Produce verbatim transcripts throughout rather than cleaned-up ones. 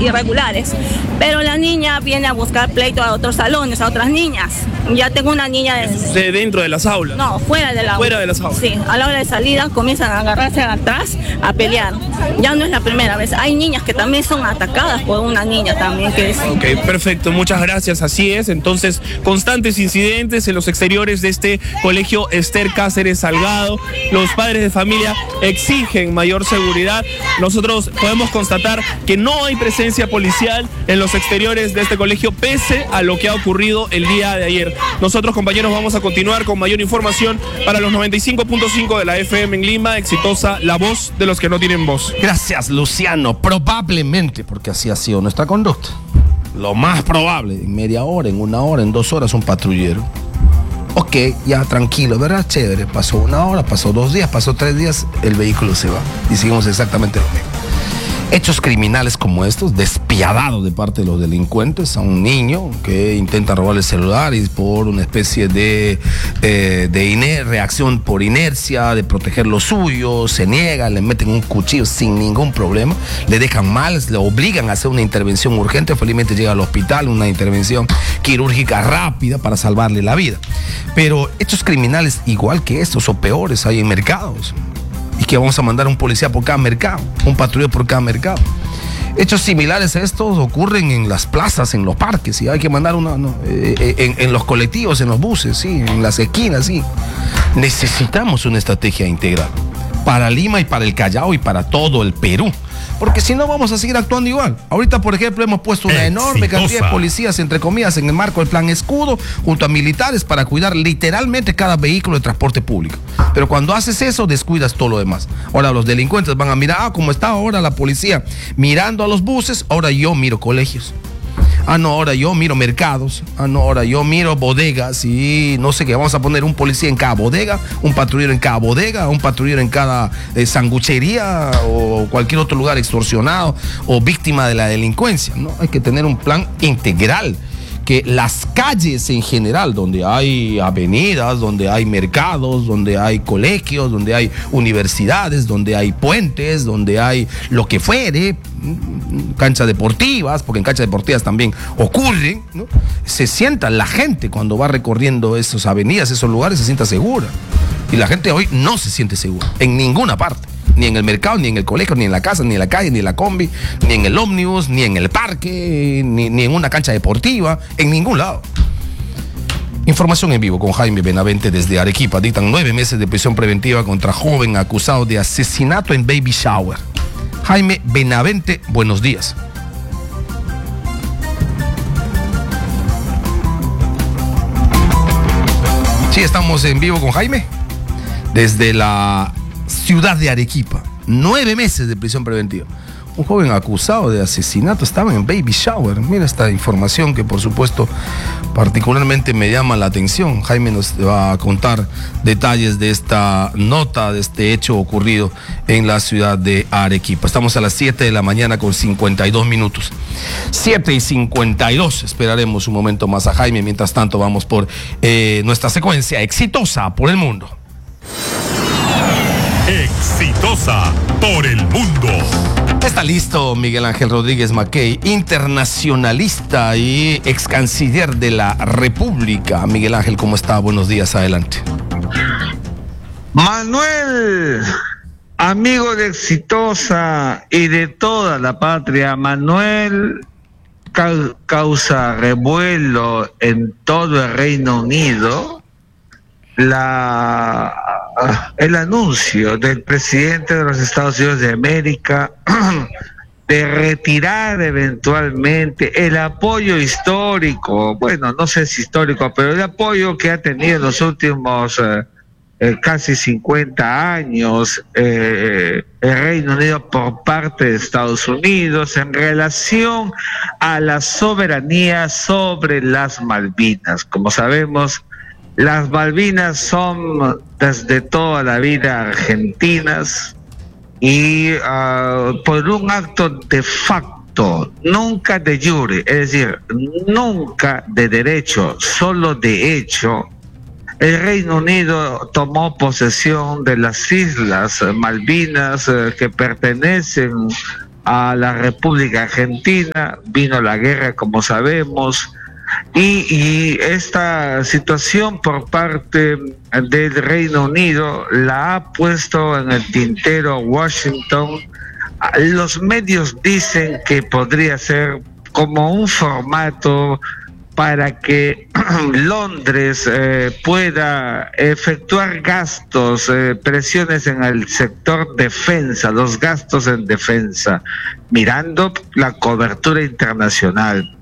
irregulares. Pero la niña viene a buscar pleito a otros salones, a otras niñas. Ya tengo una niña de... ¿De dentro de las aulas? No, fuera de la aula. Fuera de las aulas. Sí, a la hora de salida comienzan a agarrarse atrás a pelear. Ya no es la primera vez. Hay niñas que también son atacadas por una niña también que es... Ok, perfecto, muchas gracias, así es. Entonces, constantes incidentes en los exteriores de este colegio Esther Cáceres Salgado. Los padres de familia exigen mayor seguridad. Nosotros podemos constatar que no hay presencia policial en los exteriores de este colegio, pese a lo que ha ocurrido el día de ayer. Nosotros, compañeros, vamos a continuar con mayor información para los noventa y cinco punto cinco de la F M en Lima. Exitosa, la voz de los que no tienen voz. Gracias, Luciano. Probablemente, porque así ha sido nuestra conducta. Lo más probable, en media hora, en una hora, en dos horas, un patrullero. Ok, ya tranquilo, ¿verdad? Chévere. Pasó una hora, pasó dos días, pasó tres días, el vehículo se va. Y seguimos exactamente lo mismo. Hechos criminales como estos, despiadados de parte de los delincuentes, a un niño que intenta robar el celular y por una especie de, eh, de iner- reacción por inercia, de proteger lo suyo, se niega, le meten un cuchillo sin ningún problema, le dejan mal, le obligan a hacer una intervención urgente, felizmente llega al hospital, una intervención quirúrgica rápida para salvarle la vida. Pero hechos criminales igual que estos o peores hay en mercados. Y que vamos a mandar un policía por cada mercado, un patrullero por cada mercado. Hechos similares a estos ocurren en las plazas, en los parques, y hay que mandar una, no, eh, en, en los colectivos, en los buses, sí, en las esquinas, sí. Necesitamos una estrategia integral para Lima y para el Callao y para todo el Perú. Porque si no vamos a seguir actuando igual. Ahorita, por ejemplo, hemos puesto una Exitosa. enorme cantidad de policías, entre comillas, en el marco del plan Escudo, junto a militares para cuidar literalmente cada vehículo de transporte público. Pero cuando haces eso, descuidas todo lo demás. Ahora los delincuentes van a mirar, ah, como está ahora la policía mirando a los buses, ahora yo miro colegios. Ah, no, ahora yo miro mercados. Ah, no, ahora yo miro bodegas y no sé qué. Vamos a poner un policía en cada bodega, un patrullero en cada bodega, un patrullero en cada eh, sanguchería o cualquier otro lugar extorsionado o víctima de la delincuencia, ¿no? Hay que tener un plan integral. Que las calles en general, donde hay avenidas, donde hay mercados, donde hay colegios, donde hay universidades, donde hay puentes, donde hay lo que fuere, canchas deportivas, porque en canchas deportivas también ocurren, ¿no? Se sienta la gente cuando va recorriendo esas avenidas, esos lugares, se sienta segura. Y la gente hoy no se siente segura, en ninguna parte. Ni en el mercado, ni en el colegio, ni en la casa, ni en la calle, ni en la combi, ni en el ómnibus, ni en el parque, ni, ni en una cancha deportiva, en ningún lado. Información en vivo con Jaime Benavente desde Arequipa. Dictan nueve meses de prisión preventiva contra joven acusado de asesinato en baby shower. Jaime Benavente, buenos días. Sí, estamos en vivo con Jaime desde la ciudad de Arequipa. Nueve meses de prisión preventiva. Un joven acusado de asesinato estaba en baby shower. Mira esta información que por supuesto particularmente me llama la atención. Jaime nos va a contar detalles de esta nota, de este hecho ocurrido en la ciudad de Arequipa. Estamos a las siete de la mañana con cincuenta y dos minutos. siete y cincuenta y dos. Esperaremos un momento más a Jaime. Mientras tanto vamos por eh, nuestra secuencia exitosa por el mundo. Exitosa por el mundo. Está listo Miguel Ángel Rodríguez Mackey, internacionalista y ex canciller de la República. Miguel Ángel, ¿cómo está? Buenos días, adelante. Manuel, amigo de Exitosa y de toda la patria, Manuel ca- causa revuelo en todo el Reino Unido la el anuncio del presidente de los Estados Unidos de América de retirar eventualmente el apoyo histórico, bueno, no sé si histórico, pero el apoyo que ha tenido en los últimos eh, eh, casi cincuenta años eh, el Reino Unido por parte de Estados Unidos en relación a la soberanía sobre las Malvinas. Como sabemos, las Malvinas son desde toda la vida argentinas y uh, por un acto de facto, nunca de jure, es decir, nunca de derecho, solo de hecho, el Reino Unido tomó posesión de las islas Malvinas eh, que pertenecen a la República Argentina, vino la guerra como sabemos, y, y esta situación por parte del Reino Unido la ha puesto en el tintero Washington. Los medios dicen que podría ser como un formato para que Londres eh, pueda efectuar gastos, eh, presiones en el sector defensa, los gastos en defensa, mirando la cobertura internacional.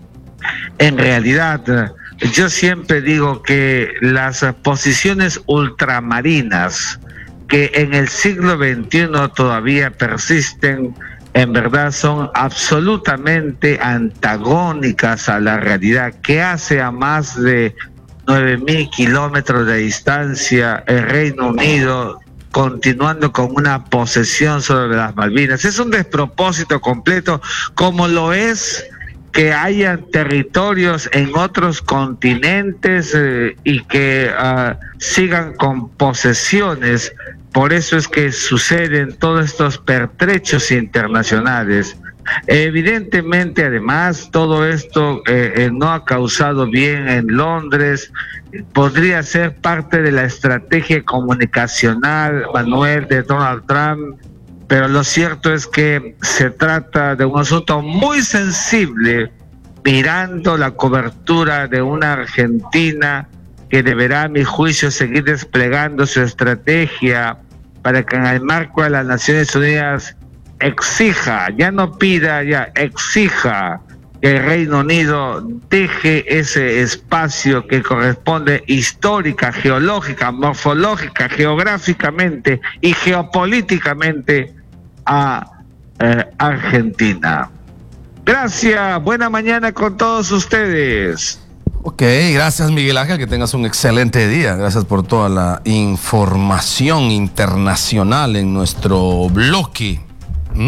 En realidad, yo siempre digo que las posiciones ultramarinas que en el siglo veintiuno todavía persisten, en verdad son absolutamente antagónicas a la realidad. Que hace a más de nueve mil kilómetros de distancia el Reino Unido continuando con una posesión sobre las Malvinas? Es un despropósito completo, como lo es que haya territorios en otros continentes eh, y que uh, sigan con posesiones. Por eso es que suceden todos estos pertrechos internacionales. Evidentemente, además, todo esto eh, eh, no ha causado bien en Londres. Podría ser parte de la estrategia comunicacional, Manuel, de Donald Trump, pero lo cierto es que se trata de un asunto muy sensible, mirando la cobertura de una Argentina que deberá, a mi juicio, seguir desplegando su estrategia para que en el marco de las Naciones Unidas exija, ya no pida, ya exija que el Reino Unido deje ese espacio que corresponde histórica, geológica, morfológica, geográficamente y geopolíticamente a eh, Argentina. Gracias, buena mañana con todos ustedes. Ok, gracias Miguel Ángel, que tengas un excelente día. Gracias por toda la información internacional en nuestro bloque. ¿Mm?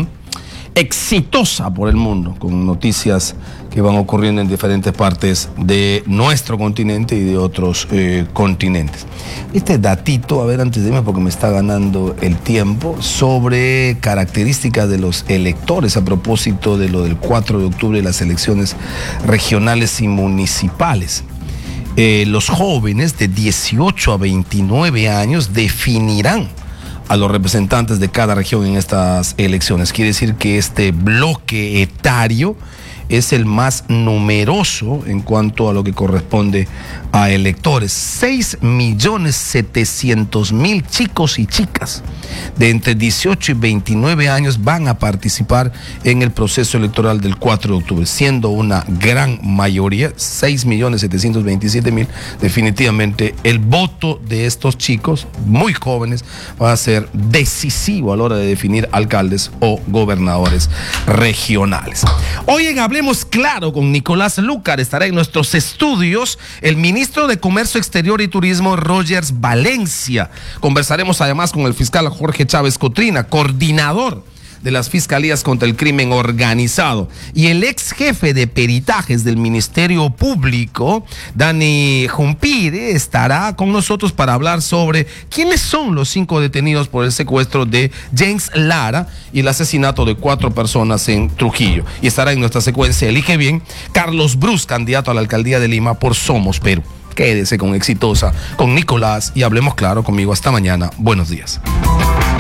Exitosa por el mundo, con noticias que van ocurriendo en diferentes partes de nuestro continente y de otros eh, continentes. Este datito, a ver, antes de irme, porque me está ganando el tiempo, sobre características de los electores a propósito de lo del cuatro de octubre y las elecciones regionales y municipales. Eh, los jóvenes de dieciocho a veintinueve años definirán a los representantes de cada región en estas elecciones. Quiere decir que este bloque etario es el más numeroso en cuanto a lo que corresponde a electores. seis millones setecientos mil chicos y chicas de entre dieciocho y veintinueve años van a participar en el proceso electoral del cuatro de octubre, siendo una gran mayoría, seis millones setecientos veintisiete mil. Definitivamente el voto de estos chicos muy jóvenes va a ser decisivo a la hora de definir alcaldes o gobernadores regionales. Hoy en Hablemos Claro con Nicolás Lucar estará en nuestros estudios el ministro de Comercio Exterior y Turismo, Rogers Valencia. Conversaremos además con el fiscal Jorge Chávez Cotrina, coordinador de las Fiscalías contra el Crimen Organizado, y el ex jefe de peritajes del Ministerio Público, Dani Jumpire, estará con nosotros para hablar sobre quiénes son los cinco detenidos por el secuestro de James Lara y el asesinato de cuatro personas en Trujillo. Y estará en nuestra secuencia Elige Bien Carlos Brus, candidato a la alcaldía de Lima por Somos Perú. Quédese con Exitosa, con Nicolás, y Hablemos Claro conmigo. Hasta mañana. Buenos días.